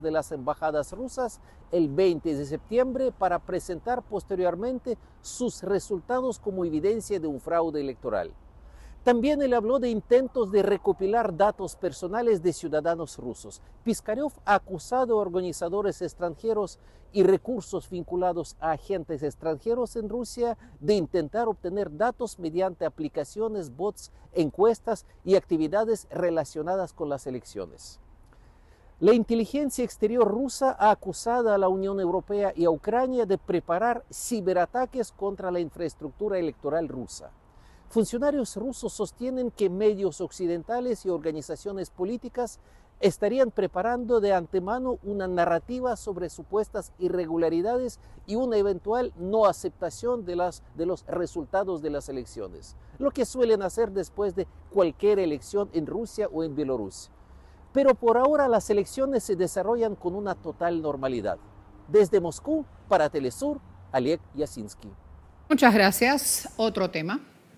de las embajadas rusas el 20 de septiembre para presentar posteriormente sus resultados como evidencia de un fraude electoral. También él habló de intentos de recopilar datos personales de ciudadanos rusos. Piskarev ha acusado a organizadores extranjeros y recursos vinculados a agentes extranjeros en Rusia de intentar obtener datos mediante aplicaciones, bots, encuestas y actividades relacionadas con las elecciones. La inteligencia exterior rusa ha acusado a la Unión Europea y a Ucrania de preparar ciberataques contra la infraestructura electoral rusa. Funcionarios rusos sostienen que medios occidentales y organizaciones políticas estarían preparando de antemano una narrativa sobre supuestas irregularidades y una eventual no aceptación de los resultados de las elecciones, lo que suelen hacer después de cualquier elección en Rusia o en Bielorrusia. Pero por ahora las elecciones se desarrollan con una total normalidad. Desde Moscú, para Telesur, Oleg Yasinski. Muchas gracias. Otro tema.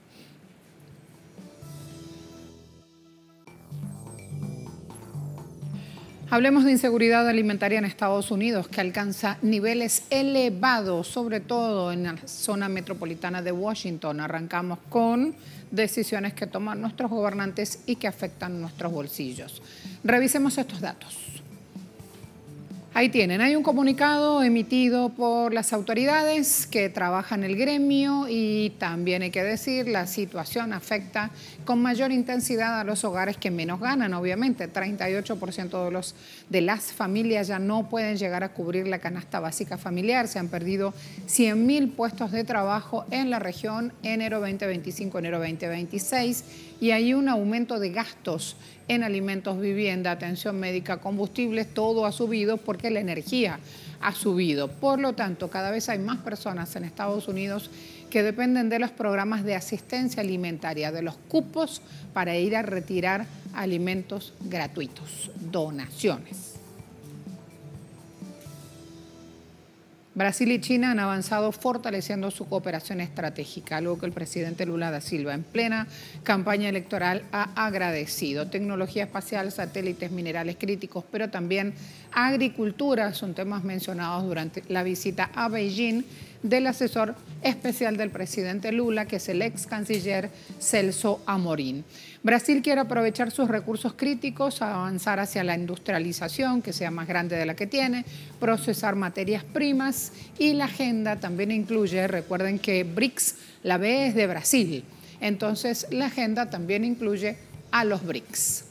Hablemos de inseguridad alimentaria en Estados Unidos, que alcanza niveles elevados, sobre todo en la zona metropolitana de Washington. Arrancamos con decisiones que toman nuestros gobernantes y que afectan nuestros bolsillos. Revisemos estos datos. Ahí tienen, hay un comunicado emitido por las autoridades que trabajan el gremio y también hay que decir, la situación afecta con mayor intensidad a los hogares que menos ganan, obviamente. 38% de las familias ya no pueden llegar a cubrir la canasta básica familiar. Se han perdido 100.000 puestos de trabajo en la región enero 2025, enero 2026 y hay un aumento de gastos en alimentos, vivienda, atención médica, combustibles, todo ha subido porque la energía ha subido. Por lo tanto, cada vez hay más personas en Estados Unidos que dependen de los programas de asistencia alimentaria, de los cupos para ir a retirar alimentos gratuitos, donaciones. Brasil y China han avanzado fortaleciendo su cooperación estratégica, algo que el presidente Lula da Silva en plena campaña electoral ha agradecido. Tecnología espacial, satélites, minerales críticos, pero también agricultura son temas mencionados durante la visita a Beijing del asesor especial del presidente Lula, que es el ex canciller Celso Amorim. Brasil quiere aprovechar sus recursos críticos, avanzar hacia la industrialización, que sea más grande de la que tiene, procesar materias primas y la agenda también incluye, recuerden que BRICS, la B es de Brasil, entonces la agenda también incluye a los BRICS.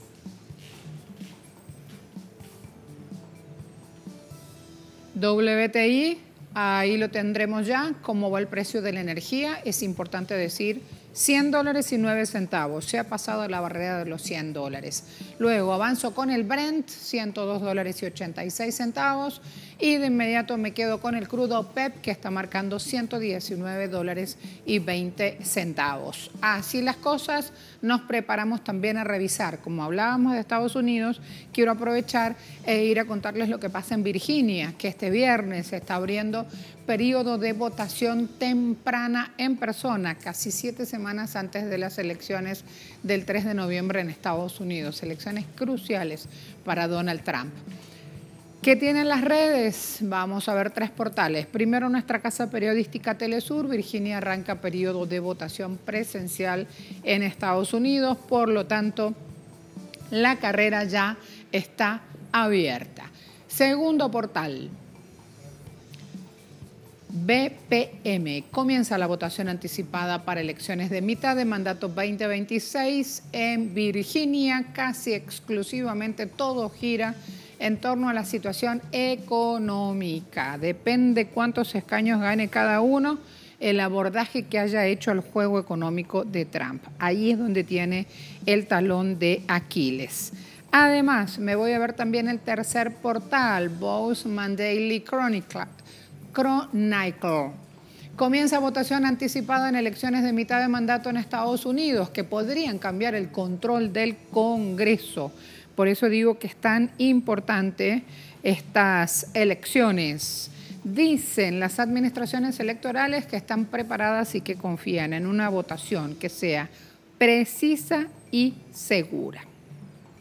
WTI, ahí lo tendremos ya, cómo va el precio de la energía, es importante decir $100.09, se ha pasado la barrera de los $100. Luego avanzo con el Brent, $102.86 y de inmediato me quedo con el crudo OPEP que está marcando $119.20. Así las cosas, nos preparamos también a revisar, como hablábamos de Estados Unidos, quiero aprovechar e ir a contarles lo que pasa en Virginia, que este viernes se está abriendo periodo de votación temprana en persona, casi 7 semanas antes de las elecciones del 3 de noviembre en Estados Unidos, elecciones cruciales para Donald Trump. ¿Qué tienen las redes? Vamos a ver 3 portales. Primero, nuestra casa periodística Telesur. Virginia arranca periodo de votación presencial en Estados Unidos, por lo tanto, la carrera ya está abierta. Segundo portal, BPM. Comienza la votación anticipada para elecciones de mitad de mandato 2026 en Virginia. Casi exclusivamente todo gira en torno a la situación económica. Depende cuántos escaños gane cada uno, el abordaje que haya hecho al juego económico de Trump. Ahí es donde tiene el talón de Aquiles. Además, me voy a ver también el tercer portal, Bozeman Daily Chronicle. Comienza votación anticipada en elecciones de mitad de mandato en Estados Unidos que podrían cambiar el control del Congreso. Por eso digo que es tan importante estas elecciones. Dicen las administraciones electorales que están preparadas y que confían en una votación que sea precisa y segura.